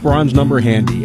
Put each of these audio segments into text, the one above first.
Ron's number handy,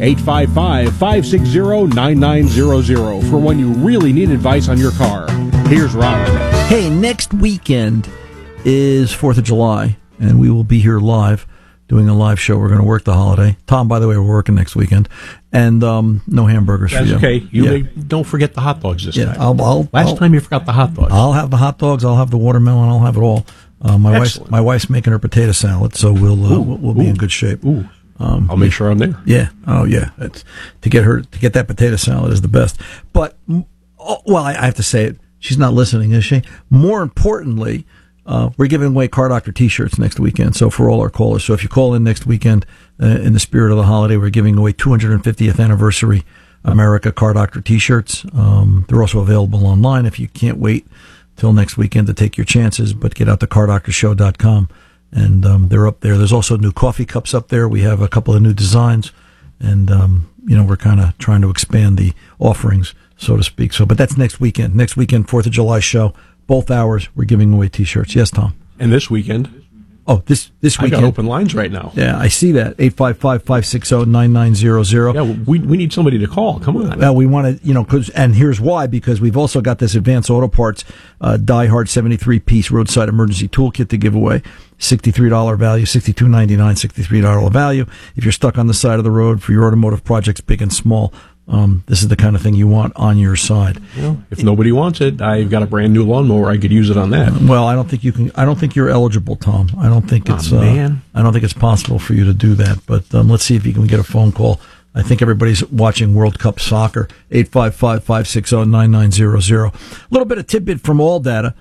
855-560-9900, for when you really need advice on your car. Here's Ron. Hey, next weekend is 4th of July, and we will be here live doing a live show. We're going to work the holiday. Tom, by the way, we're working next weekend. And no hamburgers for you. That's okay. Don't forget the hot dogs this time. Last time you forgot the hot dogs. I'll have the hot dogs. I'll have the watermelon. I'll have it all. My wife's making her potato salad, so we'll be in good shape. I'll make sure I'm there. Yeah. Oh, yeah. To get that potato salad is the best. But I have to say it. She's not listening, is she? More importantly, we're giving away Car Doctor T-shirts next weekend. So for all our callers, so if you call in next weekend in the spirit of the holiday, we're giving away 250th anniversary America Car Doctor T-shirts. They're also available online if you can't wait till next weekend to take your chances. But get out to cardoctorshow.com, and they're up there. There's also new coffee cups up there. We have a couple of new designs, and we're kind of trying to expand the offerings, so to speak. But that's next weekend. Next weekend, 4th of July show. Both hours, we're giving away T-shirts. Yes, Tom? And this weekend? Oh, this weekend. I got open lines right now. Yeah, I see that. 855-560-9900. Yeah, we need somebody to call. Come on. Well, we want to, and here's why, because we've also got this Advanced Auto Parts Die Hard 73-piece roadside emergency toolkit to give away. $63 value, $62.99, $63 value. If you're stuck on the side of the road for your automotive projects, big and small, this is the kind of thing you want on your side. Well, if nobody wants it, I've got a brand new lawnmower. I could use it on that. Well, I don't think you can. I don't think you're eligible, Tom. I don't think it's. I don't think it's possible for you to do that. But let's see if you can get a phone call. I think everybody's watching World Cup soccer. 855-560-9900. A little bit of tidbit from AllData.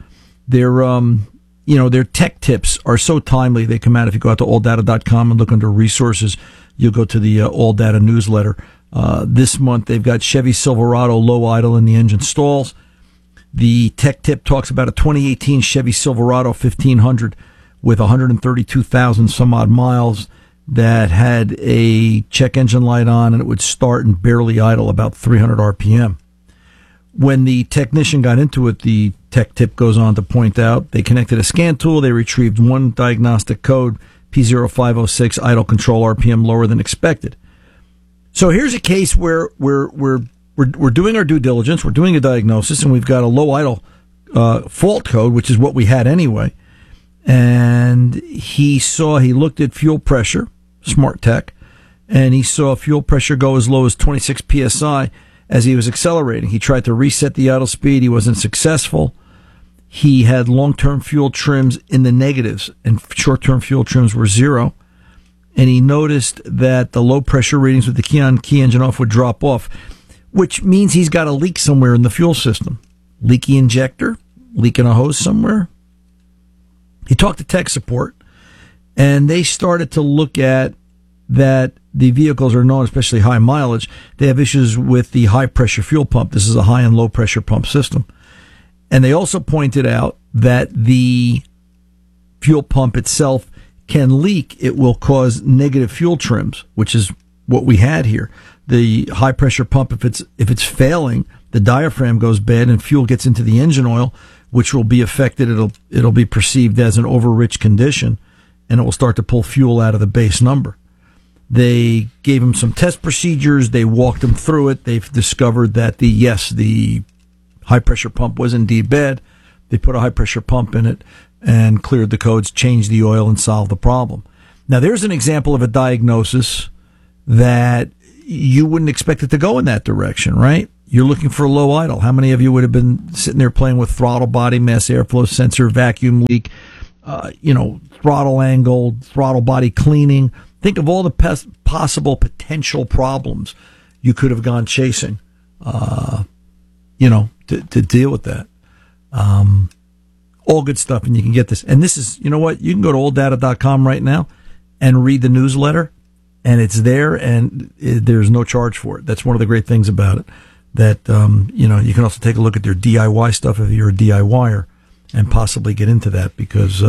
Their tech tips are so timely. They come out if you go out to alldata.com and look under resources. You'll go to the AllData newsletter. This month they've got Chevy Silverado low idle in the engine stalls. The tech tip talks about a 2018 Chevy Silverado 1500 with 132,000 some odd miles that had a check engine light on, and it would start and barely idle about 300 RPM. When the technician got into it, the tech tip goes on to point out they connected a scan tool. They retrieved one diagnostic code, P0506, idle control RPM lower than expected. So here's a case where we're doing our due diligence, we're doing a diagnosis, and we've got a low idle fault code, which is what we had anyway. And he looked at fuel pressure, Smart Tech, and he saw fuel pressure go as low as 26 psi as he was accelerating. He tried to reset the idle speed. He wasn't successful. He had long-term fuel trims in the negatives, and short-term fuel trims were 0. And he noticed that the low-pressure readings with the key on, key engine off would drop off, which means he's got a leak somewhere in the fuel system. Leaky injector, leak in a hose somewhere. He talked to tech support, and they started to look at that the vehicles are known, especially high mileage, they have issues with the high-pressure fuel pump. This is a high and low-pressure pump system. And they also pointed out that the fuel pump itself can leak. It will cause negative fuel trims, which is what we had here. The high pressure pump, if it's failing, the diaphragm goes bad and fuel gets into the engine oil, which will be affected. It'll be perceived as an over-rich condition, and it will start to pull fuel out of the base number. They gave him some test procedures. They walked him through it. They've discovered that the high pressure pump was indeed bad. They put a high pressure pump in it and cleared the codes, changed the oil, and solved the problem. Now, there's an example of a diagnosis that you wouldn't expect it to go in that direction, right? You're looking for a low idle. How many of you would have been sitting there playing with throttle body, mass airflow sensor, vacuum leak, throttle angle, throttle body cleaning? Think of all the possible potential problems you could have gone chasing, to deal with that. All good stuff, and you can get this. And this is, you know what? You can go to alldata.com right now and read the newsletter, and it's there, and there's no charge for it. That's one of the great things about it. That, you can also take a look at their DIY stuff if you're a DIYer and possibly get into that because,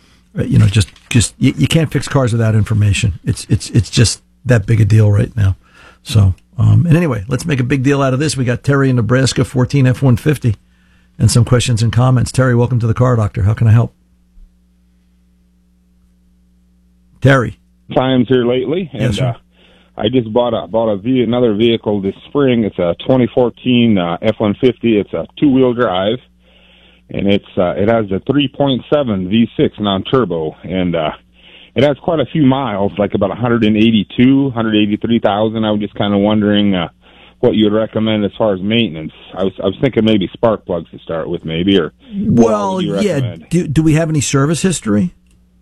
you can't fix cars without information. It's just that big a deal right now. So, and anyway, let's make a big deal out of this. We got Terry in Nebraska, 14 F-150. And some questions and comments. Terry, welcome to the Car Doctor. How can I help? Terry. Times here lately, and yes, I just bought another vehicle this spring. It's a 2014 F-150. It's a two-wheel drive, and it has a 3.7 V6 non-turbo, and it has quite a few miles, like about 183,000. I was just kind of wondering what you would recommend as far as maintenance. I was thinking maybe spark plugs to start with, maybe, or well, yeah. Do we have any service history?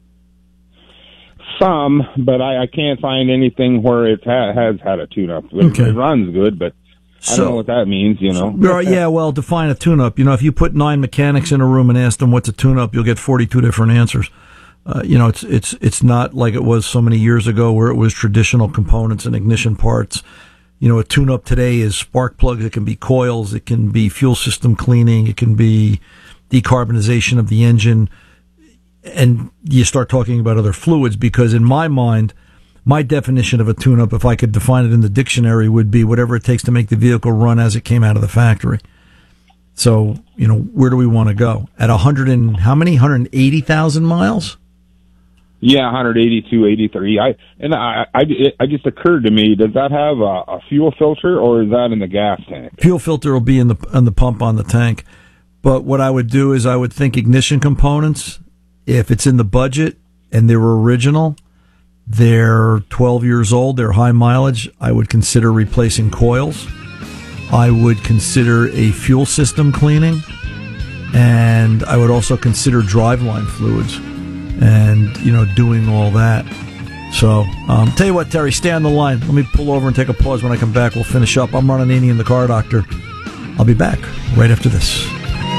Some, but I can't find anything where it has had a tune-up. Okay. It runs good, but I don't know what that means, you know. Yeah, well, define a tune-up. You know, if you put 9 mechanics in a room and ask them what's a tune-up, you'll get 42 different answers. You know, it's not like it was so many years ago where it was traditional components and ignition parts. You know, a tune-up today is spark plugs. It can be coils. It can be fuel system cleaning. It can be decarbonization of the engine. And you start talking about other fluids, because in my mind, my definition of a tune-up, if I could define it in the dictionary, would be whatever it takes to make the vehicle run as it came out of the factory. So, you know, where do we want to go? At 180,000 miles? Yeah, 182, 83. It just occurred to me, does that have a fuel filter, or is that in the gas tank? Fuel filter will be in the pump on the tank. But what I would do is I would think ignition components. If it's in the budget and they're original, they're 12 years old, they're high mileage, I would consider replacing coils. I would consider a fuel system cleaning. And I would also consider driveline fluids and, you know, doing all that. So, tell you what, Terry, stay on the line. Let me pull over and take a pause. When I come back, we'll finish up. I'm Ron Ananian, the Car Doctor. I'll be back right after this.